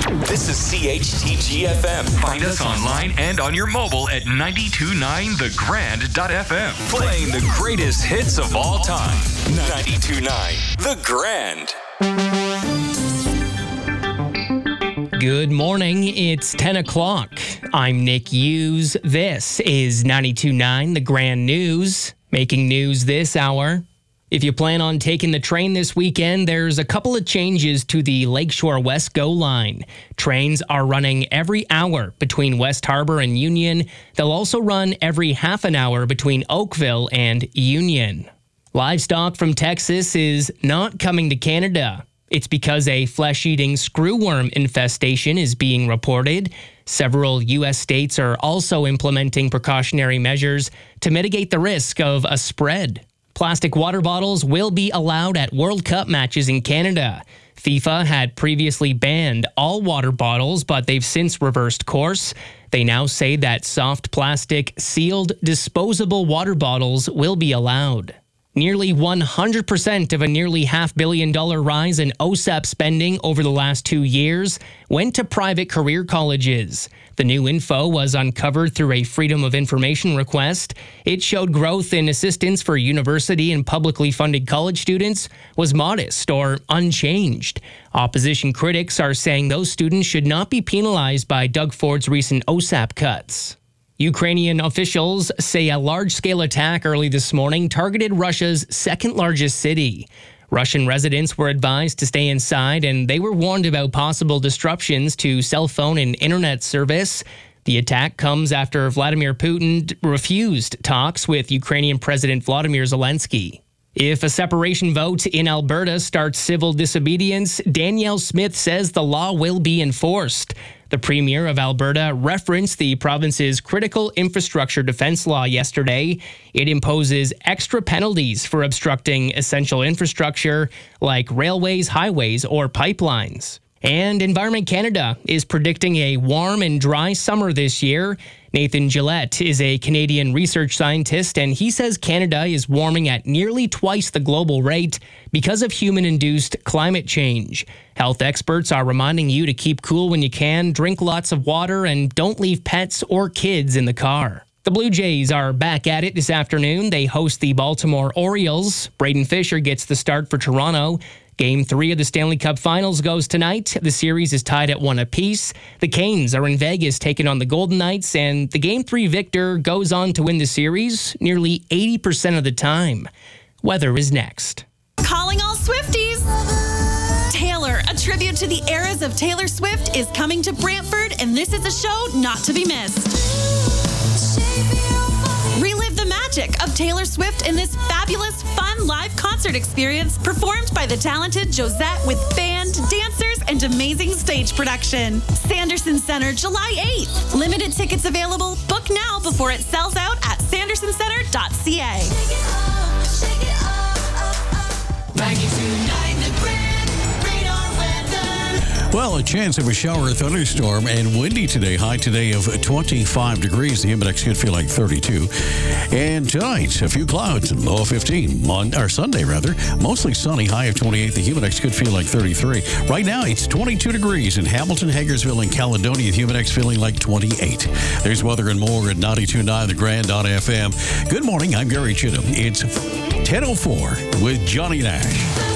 This is CHTG-FM. Find us online and on your mobile at 929thegrand.fm. Playing the greatest hits of all time. 92.9 The Grand. Good morning. It's 10 o'clock. I'm Nick Hughes. This is 92.9 The Grand News. Making news this hour. If you plan on taking the train this weekend, there's a couple of changes to the Lakeshore West GO line. Trains are running every hour between West Harbor and Union. They'll also run every half an hour between Oakville and Union. Livestock from Texas is not coming to Canada. It's because a flesh-eating screwworm infestation is being reported. Several U.S. states are also implementing precautionary measures to mitigate the risk of a spread. Plastic water bottles will be allowed at World Cup matches in Canada. FIFA had previously banned all water bottles, but they've since reversed course. They now say that soft plastic, sealed, disposable water bottles will be allowed. Nearly 100% of a nearly $500 million rise in OSAP spending over the last 2 years went to private career colleges. The new info was uncovered through a Freedom of Information request. It showed growth in assistance for university and publicly funded college students was modest or unchanged. Opposition critics are saying those students should not be penalized by Doug Ford's recent OSAP cuts. Ukrainian officials say a large-scale attack early this morning targeted Russia's second-largest city. Russian residents were advised to stay inside, and they were warned about possible disruptions to cell phone and internet service. The attack comes after Vladimir Putin refused talks with Ukrainian President Volodymyr Zelensky. If a separation vote in Alberta starts civil disobedience, Danielle Smith says the law will be enforced. The Premier of Alberta referenced the province's critical infrastructure defense law yesterday. It imposes extra penalties for obstructing essential infrastructure like railways, highways, or pipelines. And Environment Canada is predicting a warm and dry summer this year. Nathan Gillette is a Canadian research scientist, and he says Canada is warming at nearly twice the global rate because of human-induced climate change. Health experts are reminding you to keep cool when you can, drink lots of water, and don't leave pets or kids in the car. The Blue Jays are back at it this afternoon. They host the Baltimore Orioles. Braden Fisher gets the start for Toronto. Game 3 of the Stanley Cup Finals goes tonight. The series is tied at 1 apiece. The Canes are in Vegas taking on the Golden Knights, and the Game 3 victor goes on to win the series nearly 80% of the time. Weather is next. Calling all Swifties! Taylor, a tribute to the eras of Taylor Swift, is coming to Brantford, and this is a show not to be missed. Relive the magic of Taylor Swift in this fabulous, fun live concert experience performed by the talented Josette with band, dancers, and amazing stage production. Sanderson Center, July 8th. Limited tickets available. Book now before it sells out at sandersoncentre.ca. 92.9 The Grand, radar weather. Well, a chance of a shower or thunderstorm and windy today. High today of 25 degrees. The index could feel like 32. And tonight, a few clouds and low of 15. On Sunday, mostly sunny. High of 28. The humidex could feel like 33. Right now, it's 22 degrees in Hamilton, Hagersville, and Caledonia. The humidex feeling like 28. There's weather and more at 92.9 The Grand.fm. Good morning. I'm Gary Chittum. It's 10:04 with Johnny Nash.